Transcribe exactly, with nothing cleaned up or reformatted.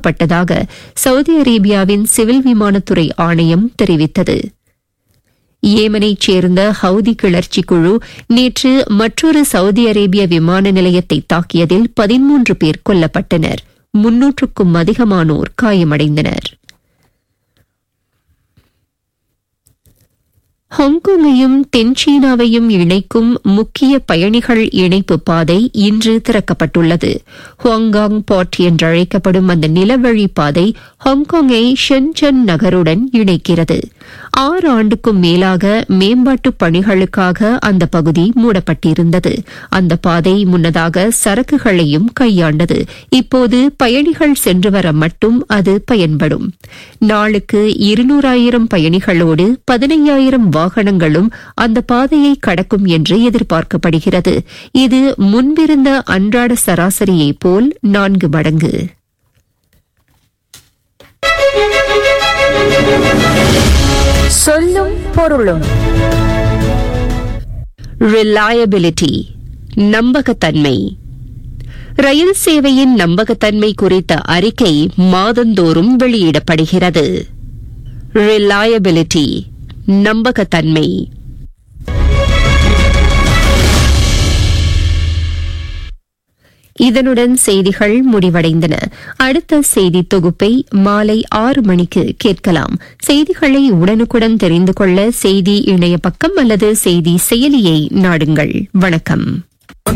கொல்லப்பட்டதாக சவுதி அரேபியாவின் சிவில் விமானத்துறை ஆணையம் தெரிவித்தது. ஏமனைச் சேர்ந்த ஹவுதி கிளர்ச்சி குழு நேற்று மற்றொரு சவுதி அரேபிய விமான நிலையத்தை தாக்கியதில் பதிமூன்று பேர் கொல்லப்பட்டனர். முன்னூற்றுக்கும் அதிகமானோர் காயமடைந்தனர். ஹாங்காங்கையும் தென்சீனாவையும் இணைக்கும் முக்கிய பயணிகள் இணைப்பு பாதை இன்று திறக்கப்பட்டுள்ளது. ஹுவாங்காங் பாட் என்றழைக்கப்படும் அந்த நிலவழி பாதை ஹாங்காங்கை ஷென்சன் நகருடன் இணைக்கிறது. ஆறு ஆண்டுக்கும் மேலாக மேம்பாட்டு பணிகளுக்காக அந்த பகுதி மூடப்பட்டிருந்தது. அந்த பாதை முன்னதாக சரக்குகளையும் கையாண்டது. இப்போது பயணிகள் சென்று வர மட்டும் அது பயன்படும். நாளுக்கு இருநூறாயிரம் பயணிகளோடு பதினையாயிரம் வாகனங்களும் அந்த பாதையை கடக்கும் என்று எதிர்பார்க்கப்படுகிறது. இது முன்பிருந்த அன்றாட சராசரியைப் போல் நான்கு மடங்கு. சொல்லும் பொருளும். ரிலையபிலிட்டி, நம்பகத்தன்மை. ரயில் சேவையின் நம்பகத்தன்மை குறித்த அறிக்கை மாதந்தோறும் வெளியிடப்படுகிறது. ரிலையபிலிட்டி, நம்பகத்தன்மை. இதனுடன் செய்திகள் முடிவடைந்தன. அடுத்த செய்தி தொகுப்பை மாலை ஆறு மணிக்கு கேட்கலாம். செய்திகளை உடனுக்குடன் தெரிந்து கொள்ள செய்தி இணைய பக்கம் அல்லது செய்தி செயலியை நாடுங்கள். வணக்கம்.